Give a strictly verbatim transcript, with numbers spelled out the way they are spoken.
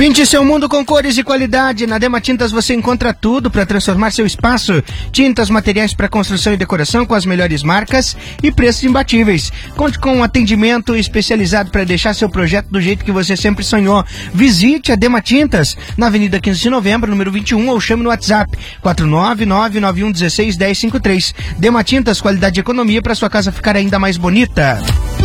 Pinte seu mundo com cores e qualidade. Na Dema Tintas você encontra tudo para transformar seu espaço. Tintas, materiais para construção e decoração com as melhores marcas e preços imbatíveis. Conte com um atendimento especializado para deixar seu projeto do jeito que você sempre sonhou. Visite a Dema Tintas na Avenida quinze de Novembro, número vinte e um, ou chame no WhatsApp quatro nove nove nove um um seis um zero cinco três. Dema Tintas, qualidade e economia para sua casa ficar ainda mais bonita.